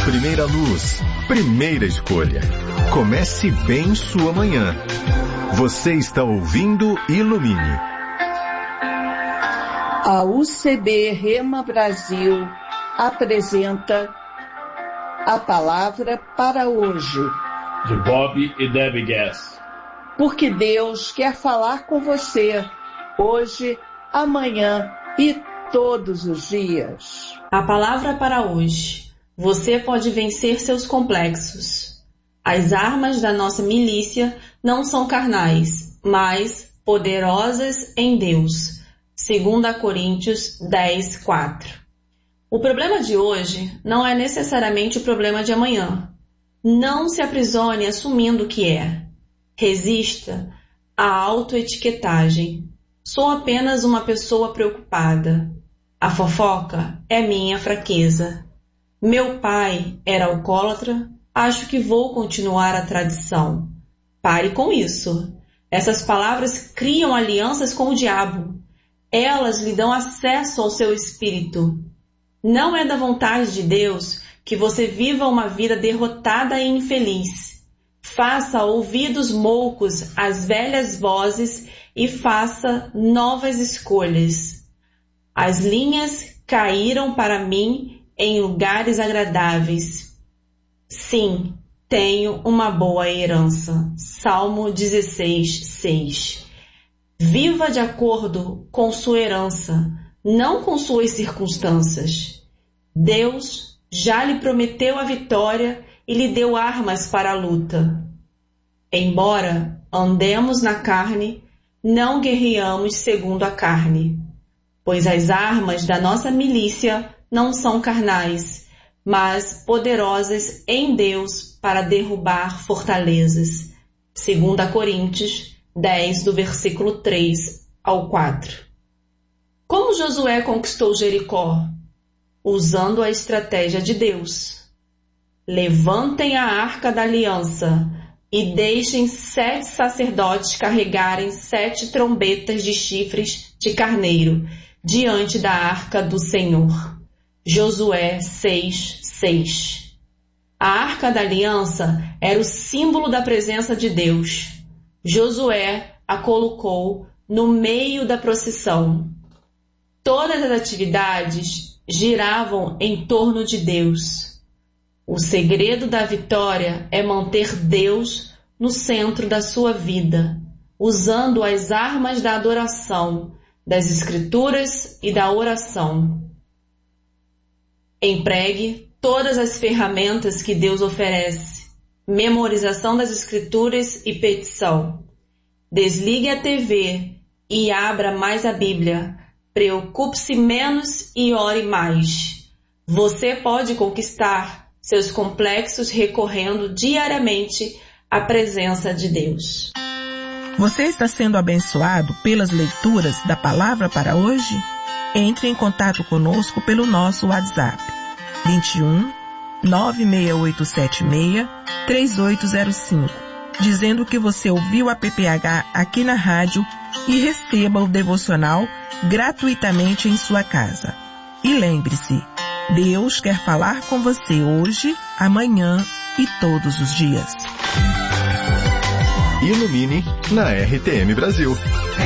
Primeira luz, primeira escolha. Comece bem sua manhã. Você está ouvindo Ilumine. A UCB Rema Brasil apresenta a palavra para hoje. De Bob e Debbie Gass. Porque Deus quer falar com você hoje, amanhã e todos os dias. A palavra para hoje. Você pode vencer seus complexos. As armas da nossa milícia não são carnais, mas poderosas em Deus. 2 Coríntios 10:4. O problema de hoje não é necessariamente o problema de amanhã. Não se aprisione assumindo que é. Resista à autoetiquetagem. Sou apenas uma pessoa preocupada. A fofoca é minha fraqueza. Meu pai era alcoólatra, acho que vou continuar a tradição. Pare com isso. Essas palavras criam alianças com o diabo. Elas lhe dão acesso ao seu espírito. Não é da vontade de Deus que você viva uma vida derrotada e infeliz. Faça ouvidos moucos às velhas vozes e faça novas escolhas. As linhas caíram para mim em lugares agradáveis. Sim, tenho uma boa herança. Salmo 16:6. Viva de acordo com sua herança, não com suas circunstâncias. Deus já lhe prometeu a vitória e lhe deu armas para a luta. Embora andemos na carne, não guerreamos segundo a carne, pois as armas da nossa milícia não são carnais, mas poderosas em Deus para derrubar fortalezas. 2 Coríntios 10, do versículo 3 ao 4. Como Josué conquistou Jericó? Usando a estratégia de Deus. Levantem a arca da aliança e deixem 7 sacerdotes carregarem 7 trombetas de chifres de carneiro diante da arca do Senhor. Josué 6:6. A arca da aliança era o símbolo da presença de Deus. Josué a colocou no meio da procissão. Todas as atividades giravam em torno de Deus. O segredo da vitória é manter Deus no centro da sua vida, usando as armas da adoração, das escrituras e da oração. Empregue todas as ferramentas que Deus oferece. Memorização das escrituras e petição. Desligue a TV e abra mais a Bíblia. Preocupe-se menos e ore mais. Você pode conquistar seus complexos recorrendo diariamente à presença de Deus. Você está sendo abençoado pelas leituras da palavra para hoje? Entre em contato conosco pelo nosso WhatsApp 21 96876 3805, dizendo que você ouviu a PPH aqui na rádio e receba o devocional gratuitamente em sua casa. E lembre-se, Deus quer falar com você hoje, amanhã e todos os dias. Ilumine na RTM Brasil.